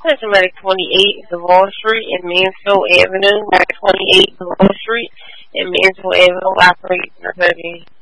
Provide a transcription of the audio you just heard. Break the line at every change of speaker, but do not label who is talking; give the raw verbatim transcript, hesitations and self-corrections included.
Office of Medic twenty-eight, Duval Street, and Mansfield Avenue. Medic twenty-eight, Duval Street, and Mansfield Avenue operates in thirty.